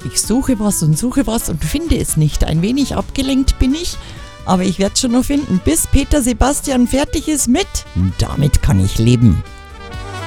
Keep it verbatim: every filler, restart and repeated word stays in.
Ich suche was und suche was und finde es nicht. Ein wenig abgelenkt bin ich, aber ich werde es schon noch finden, bis Peter Sebastian fertig ist mit "Damit kann ich leben".